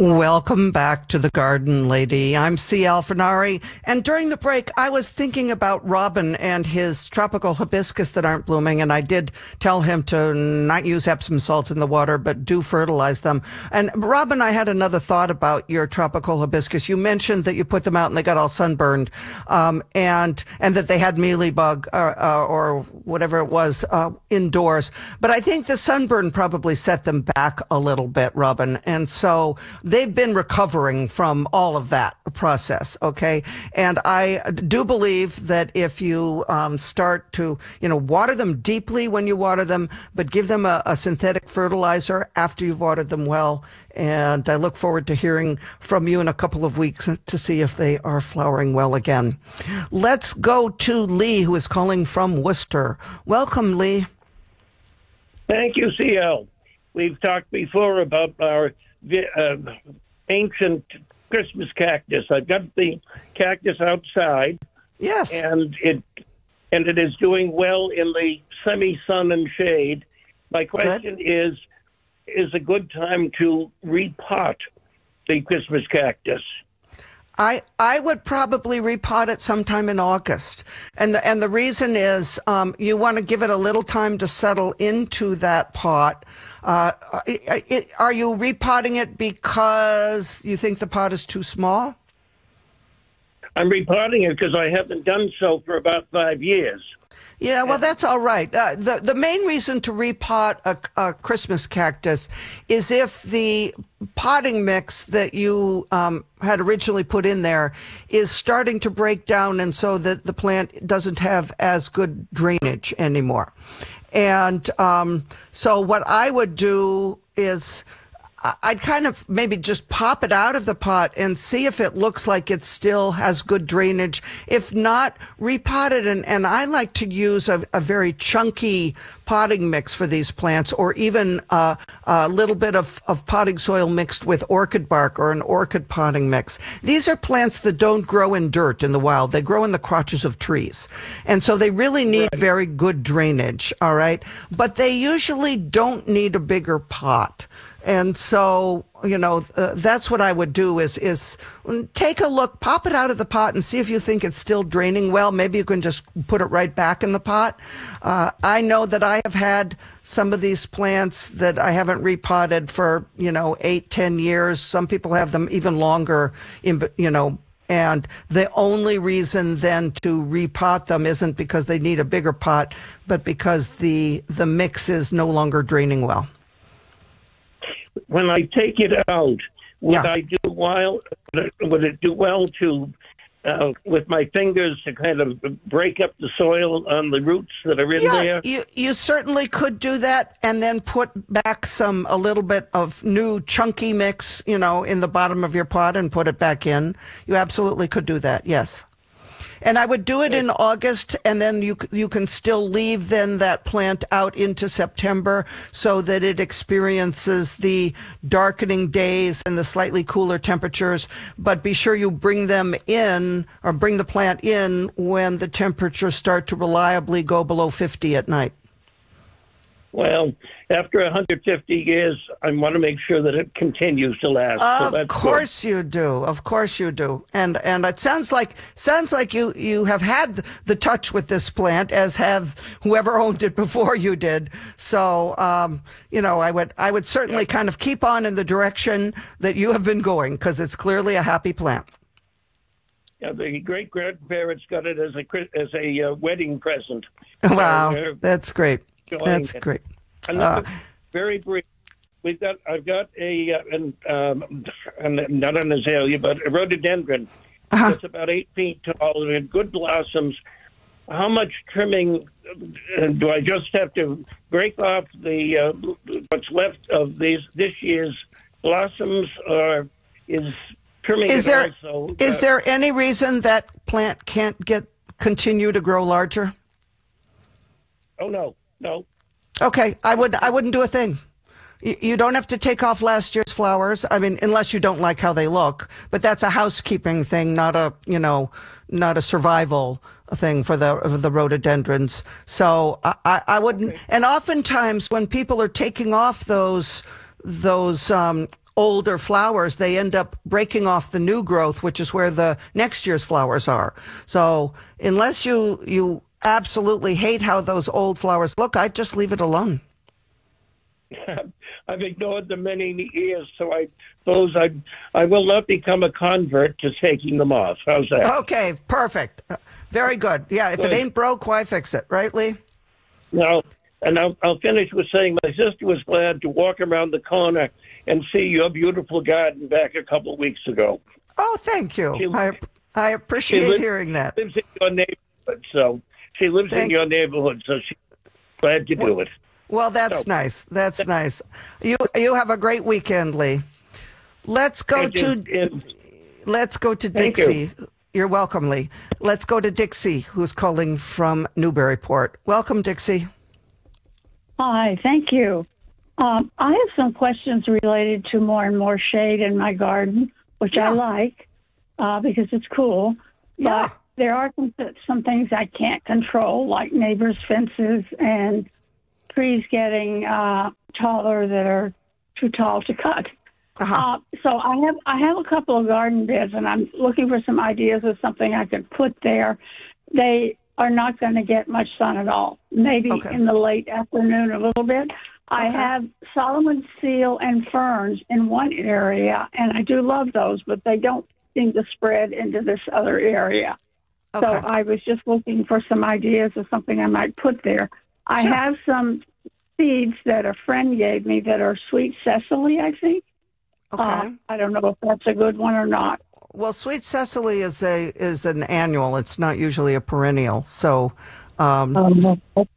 Welcome back to the Garden Lady. I'm C. Alfinari, and during the break, I was thinking about Robin and his tropical hibiscus that aren't blooming, and I did tell him to not use Epsom salt in the water, but do fertilize them. And Robin, I had another thought about your tropical hibiscus. You mentioned that you put them out and they got all sunburned, and that they had mealybug or whatever it was indoors. But I think the sunburn probably set them back a little bit, Robin, and so they've been recovering from all of that process, okay? And I do believe that if you start to, water them deeply when you water them, but give them a synthetic fertilizer after you've watered them well. And I look forward to hearing from you in a couple of weeks to see if they are flowering well again. Let's go to Lee, who is calling from Worcester. Welcome, Lee. Thank you, CL. We've talked before about our ancient Christmas cactus. I've got the cactus outside. Yes. And it is doing well in the semi-sun and shade. My question is a good time to repot the Christmas cactus? I would probably repot it sometime in August. And the reason is you want to give it a little time to settle into that pot. Are you repotting it because you think the pot is too small? I'm repotting it because I haven't done so for about 5 years. Yeah, well, that's all right. The main reason to repot a Christmas cactus is if the potting mix that you had originally put in there is starting to break down, and so that the plant doesn't have as good drainage anymore. And so what I would do is I'd kind of maybe just pop it out of the pot and see if it looks like it still has good drainage. If not, repot it. And I like to use a very chunky potting mix for these plants, or even a little bit of potting soil mixed with orchid bark or an orchid potting mix. These are plants that don't grow in dirt in the wild. They grow in the crotches of trees. And so they really need very good drainage, all right? But they usually don't need a bigger pot. And so, that's what I would do is take a look, pop it out of the pot and see if you think it's still draining well. Maybe you can just put it right back in the pot. I know that I have had some of these plants that I haven't repotted for, 8-10 years. Some people have them even longer, and the only reason then to repot them isn't because they need a bigger pot, but because the mix is no longer draining well. When I take it out, would it do well to, with my fingers, to kind of break up the soil on the roots that are in there? You certainly could do that, and then put back a little bit of new chunky mix, in the bottom of your pot and put it back in. You absolutely could do that, yes. And I would do it in August, and then you can still leave then that plant out into September so that it experiences the darkening days and the slightly cooler temperatures. But be sure you bring them in, or bring the plant in, when the temperatures start to reliably go below 50 at night. Well, after 150 years, I want to make sure that it continues to last. Of course you do. Of course you do. And it sounds like you have had the touch with this plant, as have whoever owned it before you did. So, I would certainly kind of keep on in the direction that you have been going, because it's clearly a happy plant. Yeah, the great-grandparents got it as a wedding present. Wow, that's great. That's great. Very brief. I've got not an azalea, but a rhododendron. It's about 8 feet tall and good blossoms. How much trimming do I just have to break off the what's left of this year's blossoms, or is trimming? Is there any reason that plant can't continue to grow larger? Oh no. Okay, I wouldn't do a thing. You don't have to take off last year's flowers. I mean, unless you don't like how they look. But that's a housekeeping thing, not a survival thing for the rhododendrons. So I wouldn't. Okay. And oftentimes when people are taking off those older flowers, they end up breaking off the new growth, which is where the next year's flowers are. So unless you absolutely hate how those old flowers look, I'd just leave it alone. I've ignored them many years, so I suppose I will not become a convert to taking them off. How's that? Okay, perfect. Very good. Yeah, if it ain't broke, why fix it, right, Lee? No, and I'll finish with saying my sister was glad to walk around the corner and see your beautiful garden back a couple of weeks ago. Oh, thank you. I appreciate hearing that. Lives in your neighborhood, so she lives in your neighborhood, so she's glad to do it. Well, that's nice. That's nice. You have a great weekend, Lee. Let's go to Dixie. You're welcome, Lee. Let's go to Dixie, who's calling from Newburyport. Welcome, Dixie. Hi, thank you. I have some questions related to more and more shade in my garden, which I like because it's cool. Yeah. But there are some things I can't control, like neighbors' fences and trees getting taller that are too tall to cut. So I have a couple of garden beds, and I'm looking for some ideas of something I could put there. They are not going to get much sun at all. Maybe in the late afternoon a little bit. I have Solomon seal and ferns in one area, and I do love those, but they don't seem to spread into this other area. So I was just looking for some ideas of something I might put there. I have some seeds that a friend gave me that are sweet Cecily, I think. I don't know if that's a good one or not. Well, sweet Cecily is an annual. It's not usually a perennial. So, you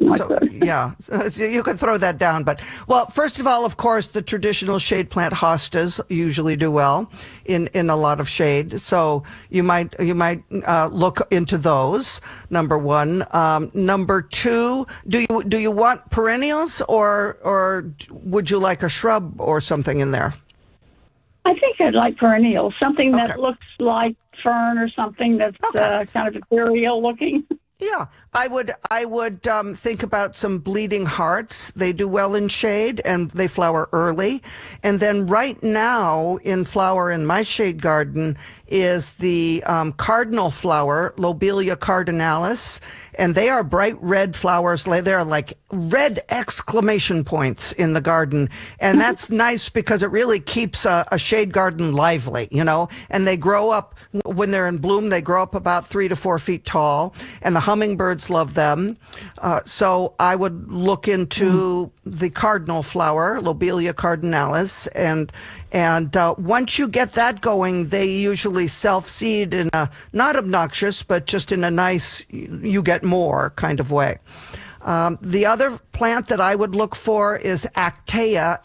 can throw that down. But, well, first of all, of course, the traditional shade plant hostas usually do well in a lot of shade. So you might look into those. Number one. Number two, do you want perennials or would you like a shrub or something in there? I think I'd like perennials, something that looks like fern or something that's kind of ethereal looking. Yeah, I would think about some bleeding hearts. They do well in shade and they flower early. And then right now in flower in my shade garden is the cardinal flower, Lobelia cardinalis. And they are bright red flowers. They're like red exclamation points in the garden. And that's nice because it really keeps a shade garden lively, and they grow up when they're in bloom. They grow up about 3 to 4 feet tall and the hummingbirds love them. So I would look into the cardinal flower, Lobelia cardinalis. And once you get that going, they usually self-seed in a not obnoxious, but just in a nice, you get more kind of way. The other plant that I would look for is Actea,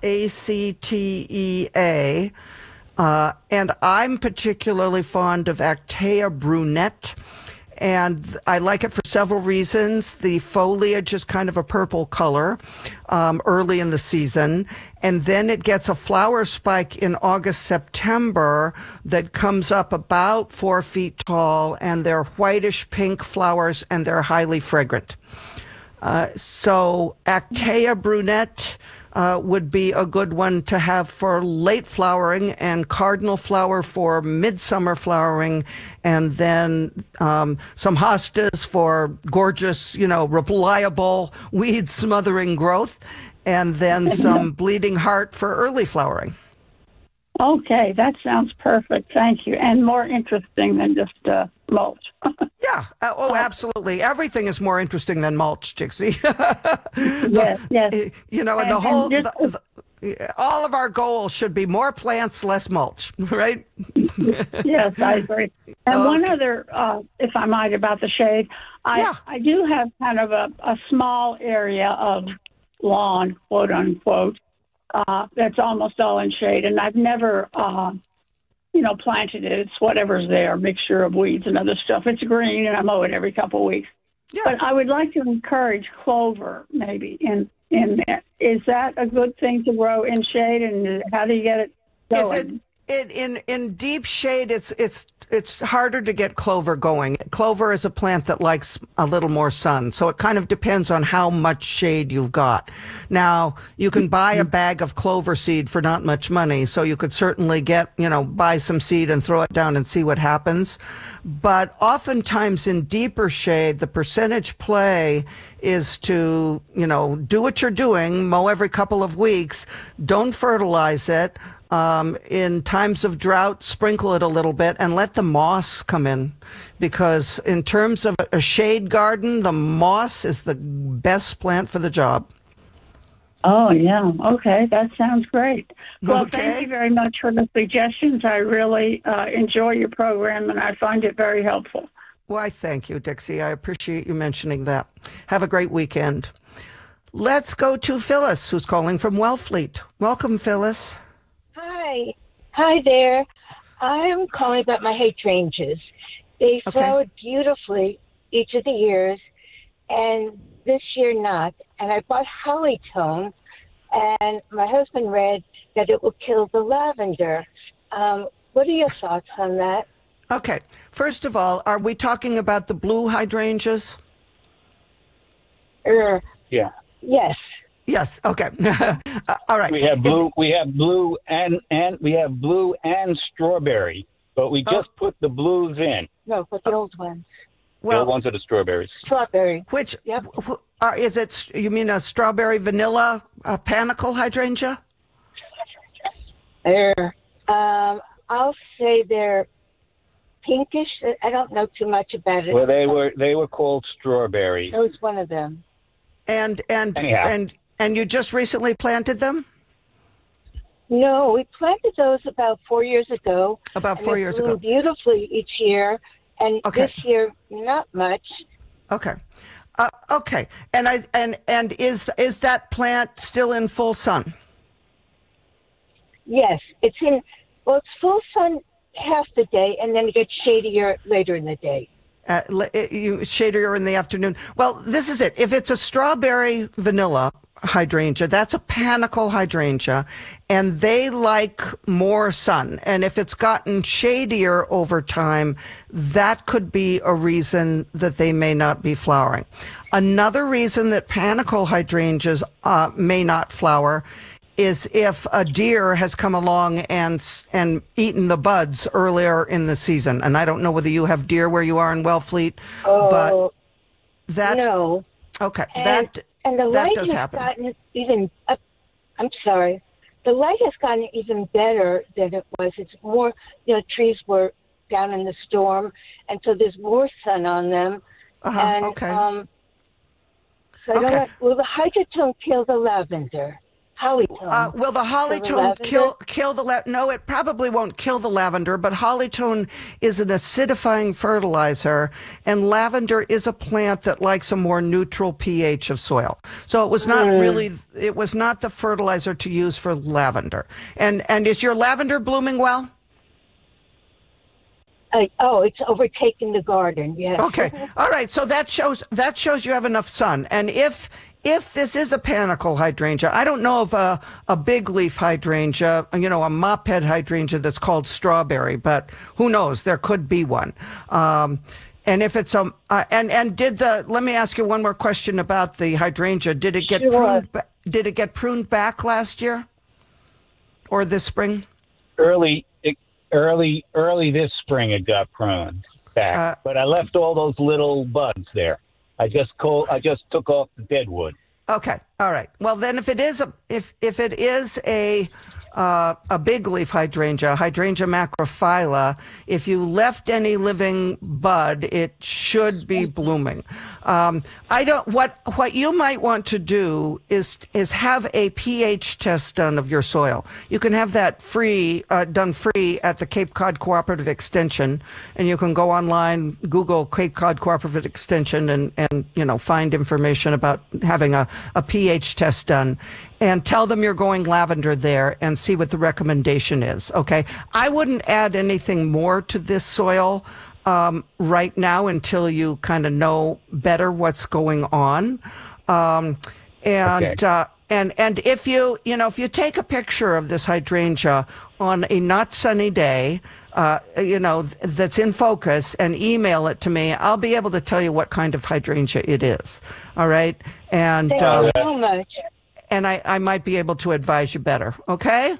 Actea. And I'm particularly fond of Actea brunette. And I like it for several reasons. The foliage is kind of a purple color early in the season. And then it gets a flower spike in August, September that comes up about 4 feet tall. And they're whitish pink flowers and they're highly fragrant. So Actea brunette would be a good one to have for late flowering, and cardinal flower for midsummer flowering, and then some hostas for gorgeous, reliable weed smothering growth, and then some bleeding heart for early flowering. Okay, that sounds perfect. Thank you. And more interesting than just mulch. Yeah. Absolutely. Everything is more interesting than mulch, Dixie. Yes. And the whole... all of our goals should be more plants, less mulch, right? Yes, I agree. And one other, if I might, about the shade, I do have kind of a small area of lawn, quote unquote, that's almost all in shade, and I've never, planted it. It's whatever's there, mixture of weeds and other stuff. It's green, and I mow it every couple of weeks. Yeah. But I would like to encourage clover, maybe, in there. Is that a good thing to grow in shade, and how do you get it going? In deep shade, it's harder to get clover going. Clover is a plant that likes a little more sun, so it kind of depends on how much shade you've got. Now, you can buy a bag of clover seed for not much money, so you could certainly buy some seed and throw it down and see what happens. But oftentimes in deeper shade, the percentage play is to, do what you're doing, mow every couple of weeks, don't fertilize it. In times of drought, sprinkle it a little bit and let the moss come in, because in terms of a shade garden, the moss is the best plant for the job. Oh, yeah. Okay. That sounds great. Well, Okay. Thank you very much for the suggestions. I really enjoy your program, and I find it very helpful. Why, thank you, Dixie. I appreciate you mentioning that. Have a great weekend. Let's go to Phyllis, who's calling from Wellfleet. Welcome, Phyllis. Hi. Hi there. I'm calling about my hydrangeas. They flowered beautifully each of the years, and this year not. And I bought Hollytone, and my husband read that it will kill the lavender. What are your thoughts on that? Okay. First of all, are we talking about the blue hydrangeas? Yeah. Yes. Yes. Okay. All right. We have blue. We have blue and we have blue and strawberry, but we just put the blues in. No, but the old ones. The old ones are the strawberries. Strawberry. Which Yep. is it? You mean a strawberry vanilla panicle hydrangea? I'll say they're pinkish. I don't know too much about it. Well, they were called strawberry. That was one of them. And Anyhow. and you just recently planted them? No, we planted those about 4 years ago. About and 4 they years bloom ago. beautifully each year, and Okay. this year not much. Okay. Okay. And is that plant still in full sun? Yes, it's full sun half the day, and then it gets shadier later in the day. Shadier in the afternoon. Well, this is it. If it's a strawberry vanilla hydrangea, that's a panicle hydrangea, and they like more sun. And if it's gotten shadier over time, that could be a reason that they may not be flowering. Another reason that panicle hydrangeas may not flower is if a deer has come along and eaten the buds earlier in the season. And I don't know whether you have deer where you are in Wellfleet, but that no. Okay, And the that light does has happen. gotten even. I'm sorry. The light has gotten even better than it was. It's more. Trees were down in the storm, and so there's more sun on them. And, okay. So I don't know, will the hydrotone kill the lavender? Hollytone. Will the hollytone kill the no, it probably won't kill the lavender, but hollytone is an acidifying fertilizer, and lavender is a plant that likes a more neutral pH of soil. So it was not it was not the fertilizer to use for lavender. And is your lavender blooming well? It's overtaken the garden. Yes. Okay. All right. So that shows you have enough sun. And if this is a panicle hydrangea, I don't know of a big leaf hydrangea, a mophead hydrangea that's called strawberry, but who knows? There could be one. And if it's let me ask you one more question about the hydrangea. Did it get pruned back last year or this spring? Early this spring it got pruned back, but I left all those little buds there. I just took off the dead wood. Okay, all right. Well, then, if it is a big leaf hydrangea, Hydrangea macrophylla, if you left any living bud, it should be blooming. What you might want to do is have a pH test done of your soil. You can have that done free at the Cape Cod Cooperative Extension, and you can go online, Google Cape Cod Cooperative Extension, and find information about having a pH test done. And tell them you're going lavender there and see what the recommendation is, okay? I wouldn't add anything more to this soil right now until you kind of know better what's going on. And And if if you take a picture of this hydrangea on a not sunny day, that's in focus and email it to me, I'll be able to tell you what kind of hydrangea it is. All right. And thank you so much. And I might be able to advise you better. Okay.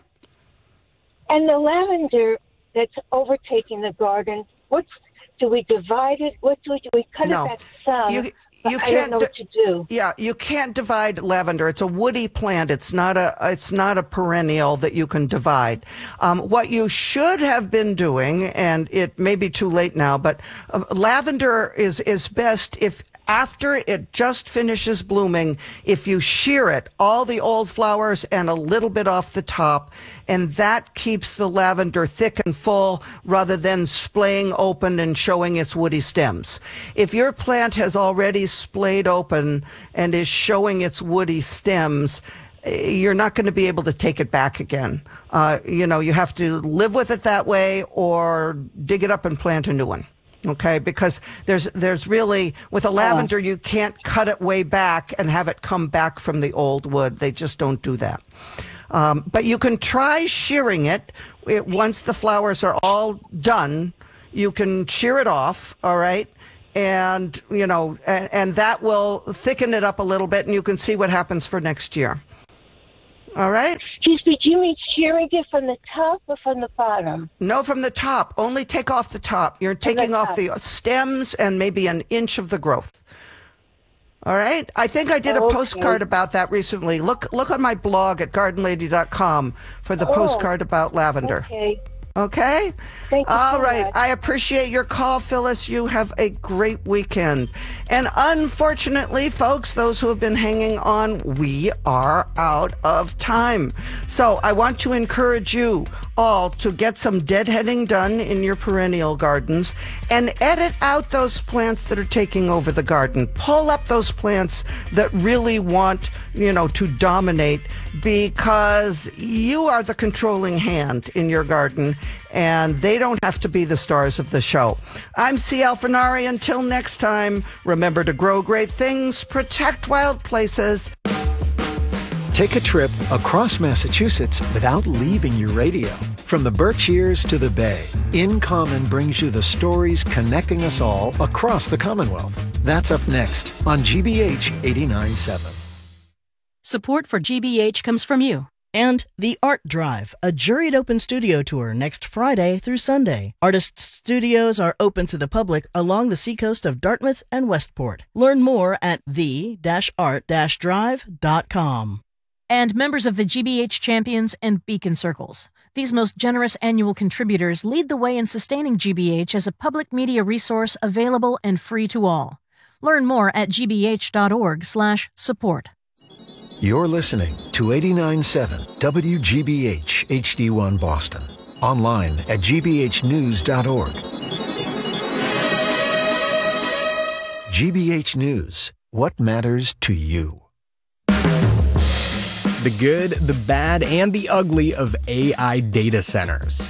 And the lavender that's overtaking the garden, do we divide it? What do we cut it back some? You I don't know what to do. Yeah, you can't divide lavender. It's a woody plant. It's not a perennial that you can divide. What you should have been doing, and it may be too late now, but lavender is best if after it just finishes blooming, if you shear it, all the old flowers and a little bit off the top, and that keeps the lavender thick and full rather than splaying open and showing its woody stems. If your plant has already splayed open and is showing its woody stems, you're not going to be able to take it back again. You have to live with it that way or dig it up and plant a new one. Okay, because there's really, with a lavender, you can't cut it way back and have it come back from the old wood. They just don't do that. But you can try shearing it. Once the flowers are all done, you can shear it off, all right? And, and that will thicken it up a little bit, and you can see what happens for next year. All right? Excuse me, do you mean shearing it from the top or from the bottom? No, from the top. Only take off the top. You're taking off the stems and maybe an inch of the growth. All right? I think I did a postcard about that recently. Look on my blog at gardenlady.com for the postcard about lavender. Okay? Thank you All so right. much. I appreciate your call, Phyllis. You have a great weekend. And unfortunately, folks, those who have been hanging on, we are out of time. So I want to encourage you all to get some deadheading done in your perennial gardens and edit out those plants that are taking over the garden. Pull up those plants that really want, to dominate, because you are the controlling hand in your garden and they don't have to be the stars of the show. I'm C. Alfinari. Until next time, remember to grow great things, protect wild places. Take a trip across Massachusetts without leaving your radio. From the Berkshires to the Bay, In Common brings you the stories connecting us all across the Commonwealth. That's up next on GBH 89.7. Support for GBH comes from you. And The Art Drive, a juried open studio tour next Friday through Sunday. Artists' studios are open to the public along the seacoast of Dartmouth and Westport. Learn more at the-art-drive.com. And members of the GBH Champions and Beacon Circles. These most generous annual contributors lead the way in sustaining GBH as a public media resource available and free to all. Learn more at gbh.org/support. You're listening to 89.7 WGBH HD1 Boston. Online at gbhnews.org. GBH News. What matters to you? The good, the bad, and the ugly of AI data centers.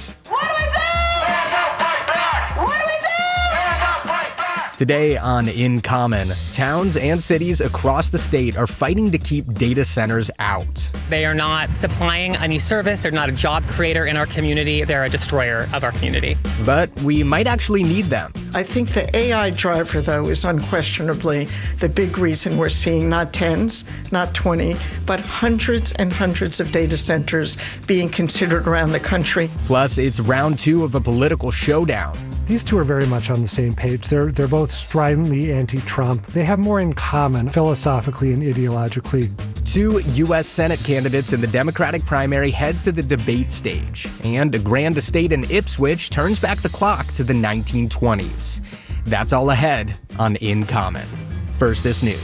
Today on In Common, towns and cities across the state are fighting to keep data centers out. They are not supplying any service. They're not a job creator in our community. They're a destroyer of our community. But we might actually need them. I think the AI driver, though, is unquestionably the big reason we're seeing not tens, not 20, but hundreds and hundreds of data centers being considered around the country. Plus, it's round 2 of a political showdown. These two are very much on the same page. They're both stridently anti-Trump. They have more in common philosophically and ideologically. 2 U.S. Senate candidates in the Democratic primary head to the debate stage. And a grand estate in Ipswich turns back the clock to the 1920s. That's all ahead on In Common. First, this news.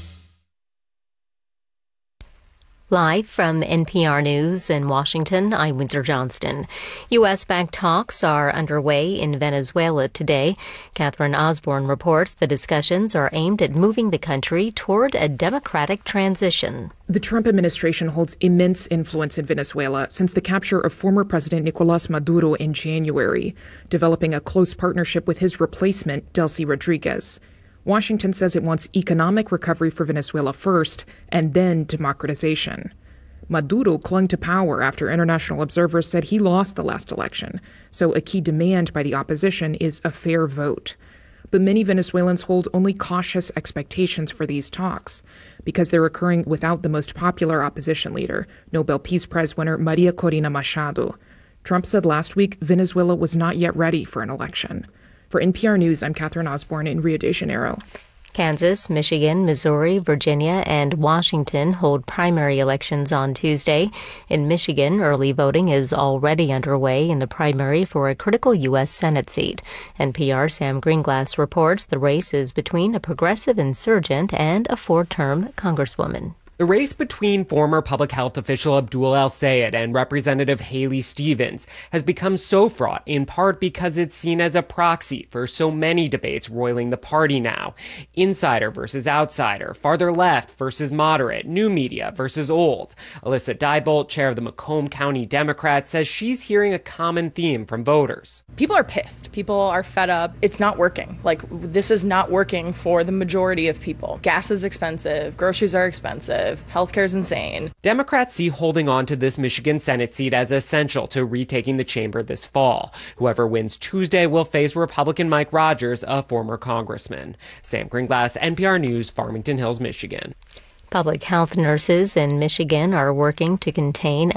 Live from NPR News in Washington, I'm Windsor Johnston. U.S.-backed talks are underway in Venezuela today. Catherine Osborne reports the discussions are aimed at moving the country toward a democratic transition. The Trump administration holds immense influence in Venezuela since the capture of former President Nicolas Maduro in January, developing a close partnership with his replacement, Delcy Rodriguez. Washington says it wants economic recovery for Venezuela first, and then democratization. Maduro clung to power after international observers said he lost the last election, so a key demand by the opposition is a fair vote. But many Venezuelans hold only cautious expectations for these talks, because they're occurring without the most popular opposition leader, Nobel Peace Prize winner Maria Corina Machado. Trump said last week Venezuela was not yet ready for an election. For NPR News, I'm Catherine Osborne in Rio de Janeiro. Kansas, Michigan, Missouri, Virginia, and Washington hold primary elections on Tuesday. In Michigan, early voting is already underway in the primary for a critical U.S. Senate seat. NPR's Sam Greenglass reports the race is between a progressive insurgent and a four-term congresswoman. The race between former public health official Abdul El-Sayed and Representative Haley Stevens has become so fraught in part because it's seen as a proxy for so many debates roiling the party now. Insider versus outsider, farther left versus moderate, new media versus old. Alyssa Diebolt, chair of the Macomb County Democrats, says she's hearing a common theme from voters. People are pissed. People are fed up. It's not working. This is not working for the majority of people. Gas is expensive. Groceries are expensive. Healthcare is insane. Democrats see holding on to this Michigan Senate seat as essential to retaking the chamber this fall. Whoever wins Tuesday will face Republican Mike Rogers, a former congressman. Sam Greenglass, NPR News, Farmington Hills, Michigan. Public health nurses in Michigan are working to contain